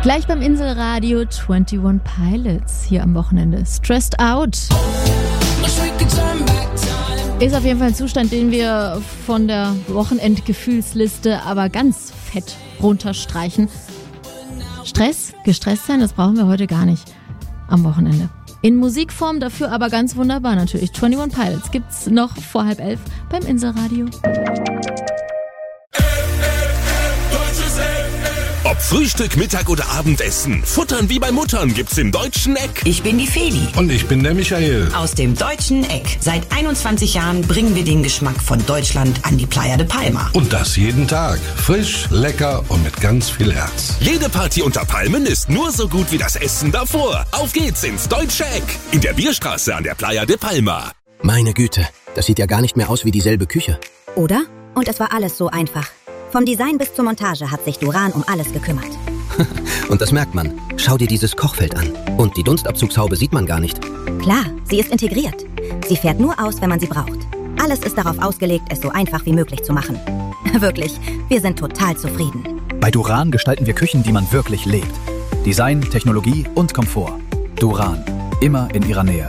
Gleich beim Inselradio 21 Pilots hier am Wochenende. Stressed Out. Ist auf jeden Fall ein Zustand, den wir von der Wochenendgefühlsliste aber ganz fett runterstreichen. Stress, gestresst sein, das brauchen wir heute gar nicht am Wochenende. In Musikform dafür aber ganz wunderbar natürlich. 21 Pilots gibt's noch vor 10:30 beim Inselradio. Ob Frühstück, Mittag oder Abendessen, Futtern wie bei Muttern gibt's im Deutschen Eck. Ich bin die Feli. Und ich bin der Michael. Aus dem Deutschen Eck. Seit 21 Jahren bringen wir den Geschmack von Deutschland an die Playa de Palma. Und das jeden Tag. Frisch, lecker und mit ganz viel Herz. Jede Party unter Palmen ist nur so gut wie das Essen davor. Auf geht's ins Deutsche Eck. In der Bierstraße an der Playa de Palma. Meine Güte, das sieht ja gar nicht mehr aus wie dieselbe Küche. Oder? Und es war alles so einfach. Vom Design bis zur Montage hat sich Duran um alles gekümmert. Und das merkt man. Schau dir dieses Kochfeld an. Und die Dunstabzugshaube sieht man gar nicht. Klar, sie ist integriert. Sie fährt nur aus, wenn man sie braucht. Alles ist darauf ausgelegt, es so einfach wie möglich zu machen. Wirklich, wir sind total zufrieden. Bei Duran gestalten wir Küchen, die man wirklich lebt. Design, Technologie und Komfort. Duran. Immer in ihrer Nähe.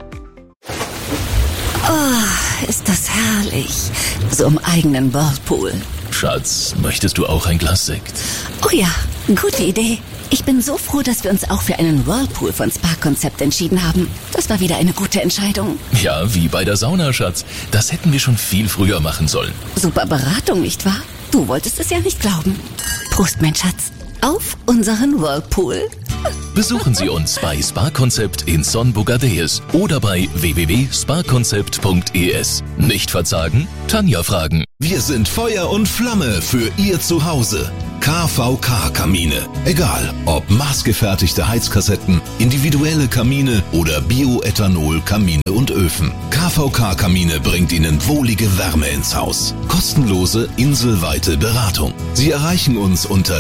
Oh, ist das herrlich. So im eigenen Whirlpool. Schatz, möchtest du auch ein Glas Sekt? Oh ja, gute Idee. Ich bin so froh, dass wir uns auch für einen Whirlpool von Spa-Konzept entschieden haben. Das war wieder eine gute Entscheidung. Ja, wie bei der Sauna, Schatz. Das hätten wir schon viel früher machen sollen. Super Beratung, nicht wahr? Du wolltest es ja nicht glauben. Prost, mein Schatz. Auf unseren Whirlpool. Besuchen Sie uns bei Spa-Konzept in Son Bogadeus oder bei www.spakonzept.es. Nicht verzagen? Tanja fragen. Wir sind Feuer und Flamme für Ihr Zuhause. KVK-Kamine. Egal, ob maßgefertigte Heizkassetten, individuelle Kamine oder Bioethanol-Kamine und Öfen. KVK-Kamine bringt Ihnen wohlige Wärme ins Haus. Kostenlose inselweite Beratung. Sie erreichen uns unter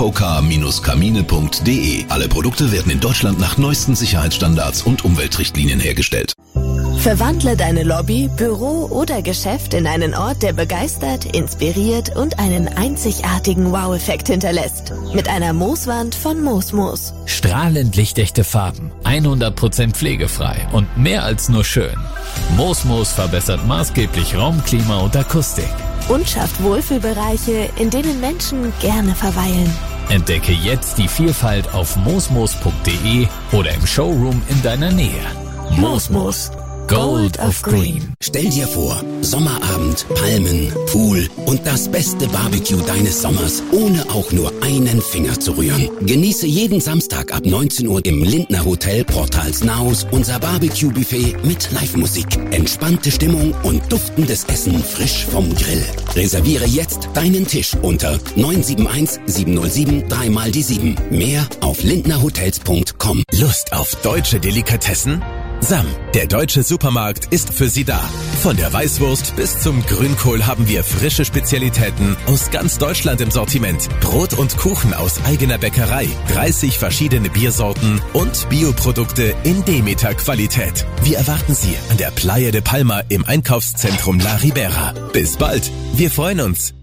kvk-kamine.de. Alle Produkte werden in Deutschland nach neuesten Sicherheitsstandards und Umweltrichtlinien hergestellt. Verwandle deine Lobby, Büro oder Geschäft in einen Ort, der begeistert, inspiriert und einen einzigartigen Wow-Effekt hinterlässt. Mit einer Mooswand von Moosmoos. Strahlend lichtechte Farben, 100% pflegefrei und mehr als nur schön. Moosmoos verbessert maßgeblich Raum, Klima und Akustik. Und schafft Wohlfühlbereiche, in denen Menschen gerne verweilen. Entdecke jetzt die Vielfalt auf moosmoos.de oder im Showroom in deiner Nähe. Moosmoos. Gold of Green. Stell dir vor, Sommerabend, Palmen, Pool und das beste Barbecue deines Sommers, ohne auch nur einen Finger zu rühren. Genieße jeden Samstag ab 19 Uhr im Lindner Hotel Portalsnaus unser Barbecue-Buffet mit Live-Musik. Entspannte Stimmung und duftendes Essen frisch vom Grill. Reserviere jetzt deinen Tisch unter 971 707 3x7. Mehr auf lindnerhotels.com. Lust auf deutsche Delikatessen? Sam, der deutsche Supermarkt, ist für Sie da. Von der Weißwurst bis zum Grünkohl haben wir frische Spezialitäten aus ganz Deutschland im Sortiment. Brot und Kuchen aus eigener Bäckerei, 30 verschiedene Biersorten und Bioprodukte in Demeter-Qualität. Wir erwarten Sie an der Playa de Palma im Einkaufszentrum La Ribera. Bis bald, wir freuen uns.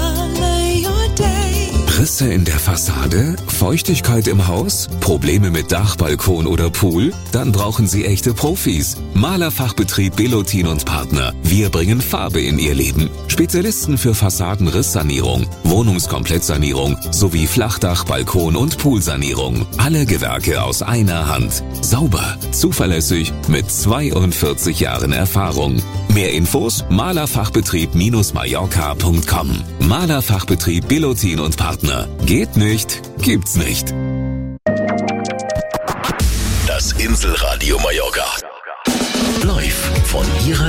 Risse in der Fassade? Feuchtigkeit im Haus? Probleme mit Dach, Balkon oder Pool? Dann brauchen Sie echte Profis. Malerfachbetrieb Belotin und Partner. Wir bringen Farbe in Ihr Leben. Spezialisten für Fassadenrisssanierung, Wohnungskomplettsanierung sowie Flachdach, Balkon und Poolsanierung. Alle Gewerke aus einer Hand. Sauber, zuverlässig, mit 42 Jahren Erfahrung. Mehr Infos malerfachbetrieb-mallorca.com. Malerfachbetrieb Belotin und Partner. Geht nicht, gibt's nicht. Das Inselradio Mallorca.